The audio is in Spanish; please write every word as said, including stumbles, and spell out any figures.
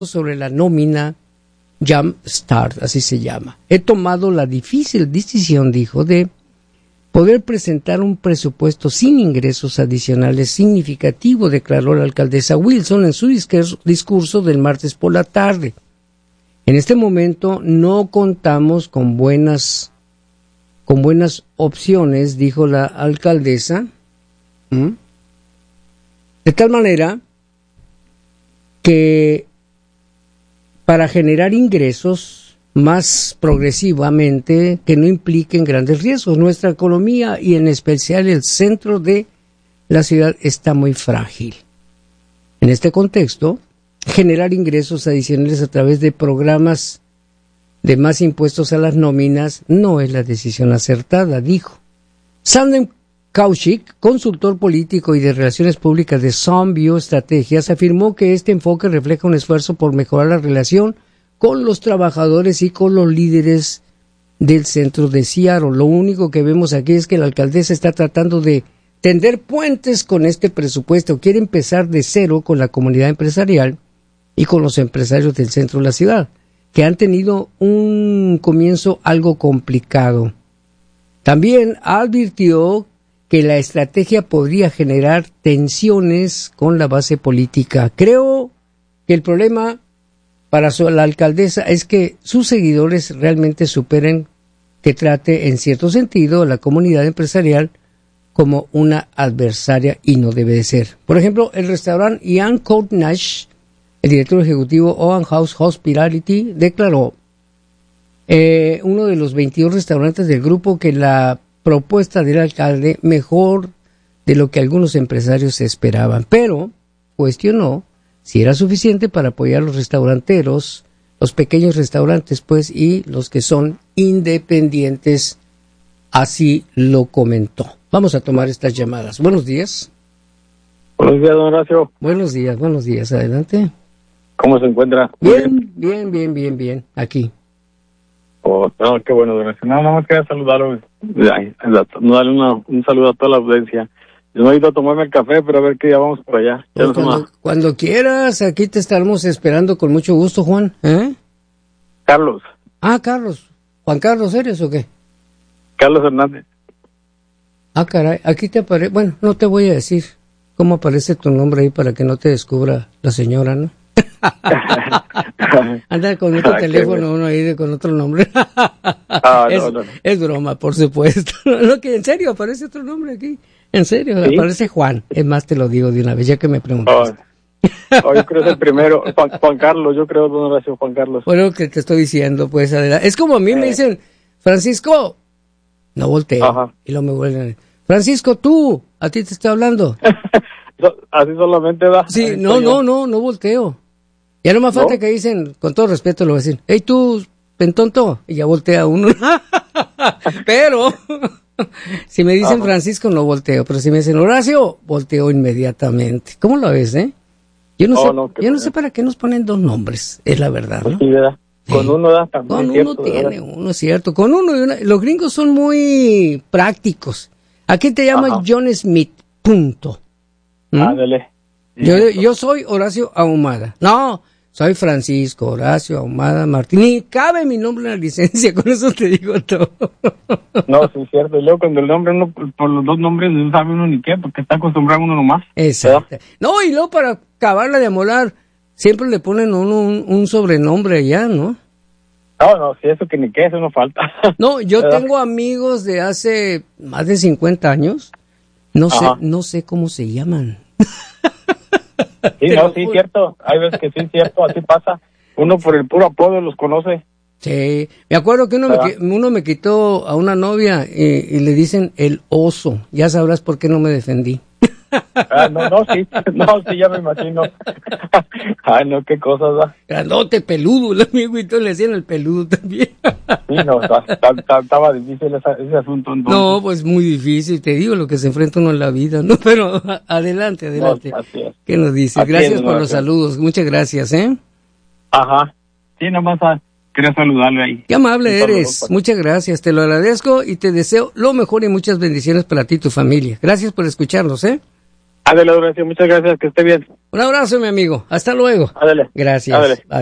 sobre la nómina Jumpstart, así se llama. He tomado la difícil decisión, dijo, de poder presentar un presupuesto sin ingresos adicionales significativo, declaró la alcaldesa Wilson en su discurso del martes por la tarde. En este momento no contamos con buenas, con buenas opciones, dijo la alcaldesa, ¿Mm? de tal manera que para generar ingresos más progresivamente que no impliquen grandes riesgos. Nuestra economía y en especial el centro de la ciudad está muy frágil. En este contexto, generar ingresos adicionales a través de programas de más impuestos a las nóminas no es la decisión acertada, dijo. Sandem Kaushik, consultor político y de relaciones públicas de Sun Bioestrategias, afirmó que este enfoque refleja un esfuerzo por mejorar la relación con los trabajadores y con los líderes del centro de Seattle. Lo único que vemos aquí es que la alcaldesa está tratando de tender puentes con este presupuesto. Quiere empezar de cero con la comunidad empresarial y con los empresarios del centro de la ciudad, que han tenido un comienzo algo complicado. También advirtió que la estrategia podría generar tensiones con la base política. Creo que el problema para su, la alcaldesa es que sus seguidores realmente superen que trate en cierto sentido a la comunidad empresarial como una adversaria y no debe de ser. Por ejemplo, el restaurante Ian Court Nash, el director ejecutivo Owen House Hospitality, declaró, eh, uno de los veintidós restaurantes del grupo, que la propuesta del alcalde mejor de lo que algunos empresarios esperaban, pero cuestionó si era suficiente para apoyar a los restauranteros, los pequeños restaurantes, pues, y los que son independientes. Así lo comentó. Vamos a tomar estas llamadas. Buenos días. Buenos días, don Horacio. Buenos días, buenos días. Adelante. ¿Cómo se encuentra? Bien, bien, bien, bien, bien. Aquí. Oh, no, qué bueno, don Horacio. Nada más quería saludarlo. Ay, no darle una, un saludo a toda la audiencia. Yo no he ido a tomarme el café, pero a ver qué ya vamos por allá. Ya Pues cuando, cuando quieras, aquí te estaremos esperando con mucho gusto, Juan. ¿Eh? Carlos. Ah, Carlos. ¿Juan Carlos eres o qué? Carlos Hernández. Ah, caray, aquí te aparece. Bueno, no te voy a decir cómo aparece tu nombre ahí para que no te descubra la señora, ¿no? Anda con otro ah, teléfono uno ahí de, con otro nombre. ah, es, no, no, no. es broma, por supuesto. No, que en serio aparece otro nombre aquí. En serio, ¿sí? Aparece Juan. Es más, te lo digo de una vez, ya que me preguntaste. Oh, oh, yo creo que es el primero. Juan, Juan Carlos, yo creo, don Horacio, Juan Carlos. Bueno, que te estoy diciendo, pues, adelante. Es como a mí eh. me dicen, Francisco, no volteo. Ajá. Y luego me vuelven, Francisco, tú, a ti te estoy hablando. Así solamente da. Sí, Ahí no, no, no, no volteo. Ya no más falta ¿No? que dicen, con todo respeto lo voy a decir, hey tú, pentonto, y ya voltea uno. Pero, si me dicen Ajá. Francisco, no volteo, pero si me dicen Horacio, volteo inmediatamente. ¿Cómo lo ves, eh? Yo no, oh, sé, no, yo no sé para qué nos ponen dos nombres, es la verdad, ¿no? Sí, ¿verdad? Con eh, uno da también. Con cierto, uno tiene ¿verdad? uno, cierto. Con uno y una, los gringos son muy prácticos. Aquí te llama Ajá. John Smith, punto. ¿Mm? Ándale. Yo, yo soy Horacio Ahumada. No, soy Francisco Horacio Ahumada Martín. Ni cabe mi nombre en la licencia, con eso te digo todo. No, sí es cierto. Y luego cuando el nombre, uno, por los dos nombres, no sabe uno ni qué, porque está acostumbrado uno nomás. Exacto. ¿Verdad? No, y luego para acabarla de amolar, siempre le ponen uno un, un sobrenombre allá, ¿no? No, no, si eso que ni qué, eso no falta. No, yo ¿verdad? Tengo amigos de hace más de cincuenta años. No sé, Ajá. no sé cómo se llaman. Sí, no, sí, cierto. Hay veces que sí, cierto, así pasa. Uno por el puro apodo los conoce. Sí, me acuerdo que uno, me, uno me quitó a una novia y, y le dicen el oso. Ya sabrás por qué no me defendí. Ah, no, no, sí, no, sí, ya me imagino. Ay, no, qué cosas, ¿verdad? Grandote, peludo, el amigo, y todo le decían el peludo también. Sí, no, estaba difícil ese, ese asunto. Entonces. No, pues muy difícil, te digo lo que se enfrenta uno en la vida, ¿no? Pero adelante, adelante. No, así es. ¿Qué nos dices? Así Gracias es, por no, los saludos, muchas gracias, ¿eh? Ajá, sí, nomás a, quería saludarle ahí. Qué amable eres, saludo, muchas gracias, te lo agradezco y te deseo lo mejor y muchas bendiciones para ti y tu familia. Gracias por escucharnos, ¿eh? Ándale, Donación, muchas gracias, que esté bien. Un abrazo, mi amigo. Hasta luego. Ándale. Gracias. Ándale. Bye.